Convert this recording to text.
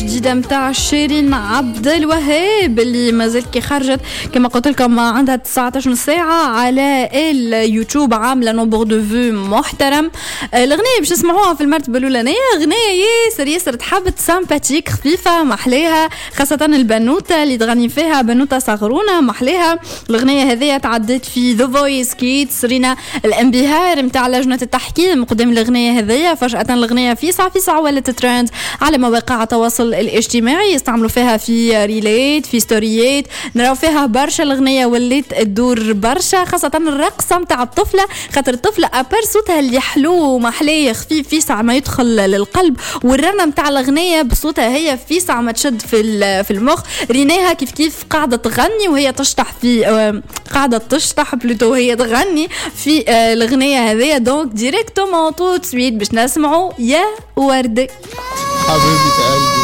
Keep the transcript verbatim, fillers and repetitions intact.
جديدة متاع شيرين عبد الوهاب اللي مازال كي خرجت كما قلت لكم عندها تسعة عشر ساعة على اليوتيوب، عاملة نومبر دو فيو محترم. الأغنية باش نسمعوها في المرتبة الأولانية أغنية ياسر ياسر تحبت، سامباتيك، خفيفة، محليها، خاصة البنوتة اللي تغني فيها بنوتة صغرونة محليها. الأغنية هذه تعدت في ذا فويس كيدز، رينا الانبهار متاع لجنة التحكيم قدام الأغنية هذه. فجأة الأغنية في ساعة في ساعة ولت ترند على مواقع التواصل الاجتماعي، يستعملوا فيها في ريليت، في ستوريات، نراو فيها برشا. الأغنية وليت تدور برشا، خاصة الرقصة متاع الطفلة، خاطر الطفلة أبر صوتها اللي حلو ومحليه خفيف في ساعة ما يدخل للقلب، والرنة متاع الأغنية بصوتها هي في ساعة ما تشد في في المخ. ريناها كيف كيف قاعدة تغني وهي تشطح في قاعدة تشطح بلوتو هي تغني في الأغنية هذه. دونك ديريكتومون تو تسويت باش نسمعوا يا وردي حبيبي قلبي.